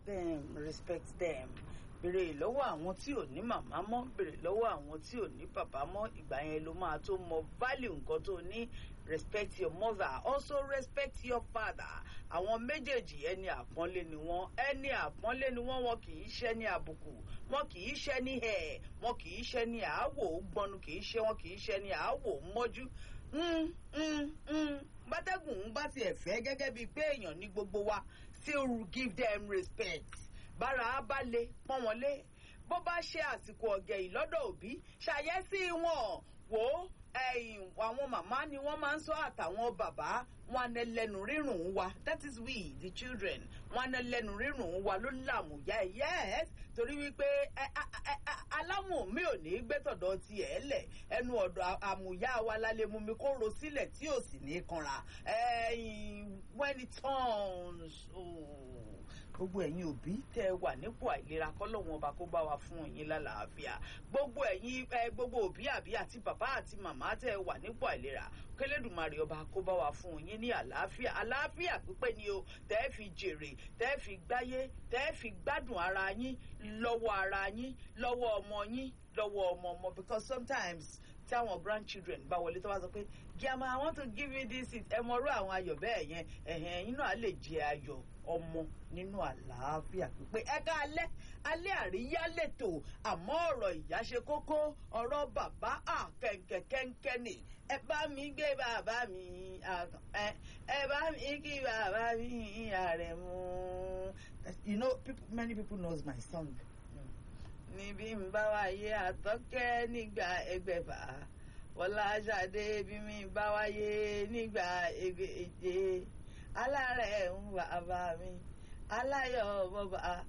them, respect them. Bèrè lọ́wọ́ àwọn tí ò ní màmá mọ́, bèrè lọ́wọ́ àwọn tí ò ní bàbá mọ́. Ìgbà yẹn ló máa tó mọ value nǹkan tó ní. Respect your mother, also respect your father. Àwọn méjèèjì ẹni àpọ́nlé ni wọ́n. Ẹni àpọ́nlé ni wọ́n, wọn kì í ṣe ní àbùkù. Wọn kì í ṣe ní ẹ̀. Wọn kì í ṣe ní àáwò gbọnu, kì í ṣe wọn kì í ṣe ní àáwò mọ́jú. Bátẹ́gùn bá tiẹ̀ fẹ́ gẹ́gẹ́ bíi pé èèyàn ní gbogbo wa. Still give them respect. Bára bá lè pọ́n wọn lé. Bó bá ṣe àsìkò ọ̀gẹ̀yìn lọ́dọ̀ òbí, ṣàyẹ́sí wọn. Wò ó, àwọn màmá ni wọ́n máa ń sọ àtàwọn bàbá wọn ẹlẹ́nu rírùn wa. That is we, the children. Wọn ẹlẹ́nu rírùn wa ló làmùyá ẹ̀. Yes, torí wípé alámù mi ò ní gbé tọ̀dọ̀ tiẹ̀ lẹ̀. Ẹnu ọ̀dọ̀ àmùyá wa lálẹ́ mú mi kó ro sílẹ̀ tí ò sì ní kanra. When it turns, gbogbo ẹ̀yin òbí tẹ́ wà nípò àìlera kọ́lọ́hun ọba kó bá wa fún yín lálàáfíà. Gbogbo ẹ̀yin gbogbo òbí àbí àti bàbá àti màmá tẹ́ wà nípò àìlera k'Ẹlẹ́dùmarè ọba kó bá wa fún yín ní àlàáfíà. Àlàáfíà pípé ni o, tẹ́ fi jèrè, tẹ́ fi gbáyé, tẹ́ fi gbádùn ara yín, lọ́wọ́ ara yín, lọ́wọ́ ọmọ yín, lọ́wọ́ ọmọ. Because sometimes tí àwọn grandchildren bá wọlé tó bá sọ pé Giama, I want to give you this seat. Ẹ mọ̀rú àwọn ayọ̀ bẹ́ẹ̀ yẹn. Ẹ̀yin náà lè jẹ ayọ̀ ọmọ nínú àlàáfíà pípé. Ẹ ká alẹ́ àríyá lẹ́tọ̀, àmọ́ ọ̀rọ̀ ìyá ṣe kókó, ọ̀rọ̀ bàbá kẹ̀kẹ̀kẹ̀kẹ̀ ni. Ẹ bá mi gbé bàbá mi, ẹ bá mi kí bàbá mi Àrẹ̀mú. You know, many people knows my song. Níbi ń bá wáyé Àtọ́kẹ́ nígbà ẹgbẹ̀fà. Fọláṣadé bí mi bá wáyé nígbà èje. Alárẹ̀ ń bàbá mi, aláyọ̀ bàbá,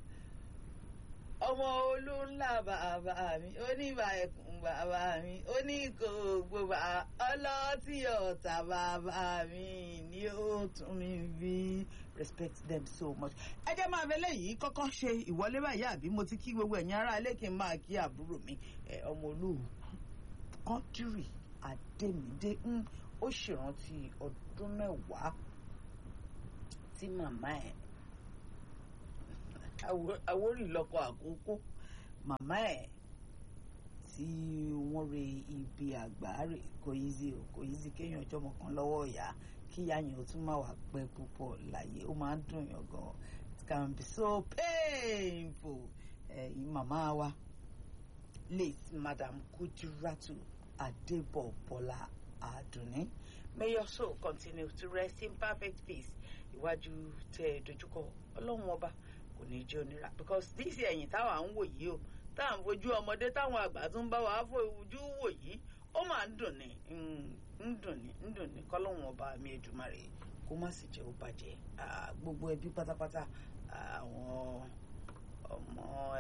ọmọ olú ńlá bàbá mi, oníbà ẹkùn bàbá mi, oníkòògbò bàbá, ọlọ́tí ọ̀tá bàbá mi ni ó tún mi bí. Respect them so much. Ẹ jẹ́ máa fẹ́lẹ́ yìí kọ́kọ́ ṣe ìwọlé báyìí àbí mo ti kí gbogbo ẹ̀yin ará ilé kí n máa kí àbúrò mi ọmọ olóòrùn Kọ́dírì Adémídé. Ó ṣèrántí ọdún 10 tí màmá ẹ̀ Àwórì lọ́kọ àkókò màmá ẹ̀ tí wọ́n re ibi àgbáre. Kò easy kéèyàn ọjọ́ mọ̀kan lọ́wọ́ ìyá kí ìyá yẹn ó tún máa wà pẹ́ púpọ̀ láyé. Ó máa ń dùn yàn gan. It can be so painful. Màmá wa late Madam Kudiratu Adébọ̀bọ́lá Àdùnní. May your soul continue to rest in perfect peace. Iwájú tẹ dojúkọ Ọlọ́run ọba kò ní jẹ́ onírà. Because this ẹ̀yìn táwa ń wò yìí o, táà ń fojú ọmọdé táwọn àgbà tún bá wa fojú wò yìí, ó máa ń dùn ní ń dùn ní k'Ọlọ́run ọba mi Èdùmàrè kó má sì jẹ́ ó bàjẹ́. Gbogbo ẹbí pátápátá, àwọn ọmọ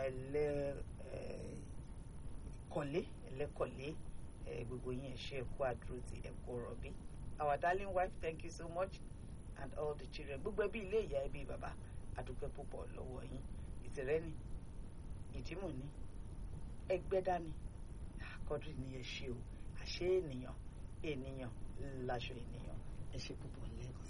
ẹlẹ́kọ̀lé gbogbo yín ẹ ṣé ẹ kú àdúró tí ẹ kú rọ̀bí. Our darling wife, thank you so much, and all the children. Gbogbo ẹbí ilé ìyá ẹbí bàbá àdúpẹ́ púpọ̀ lọ́wọ́ yín. Ìtẹ̀rẹ́ ni, Ìdímù ni, Ẹgbẹ́dá ni, Kọ́dírì ni ẹ ṣé o. Àṣé ènìyàn láṣọ ènìyàn. Ẹ ṣé púpọ̀ lẹ́ẹ̀kan.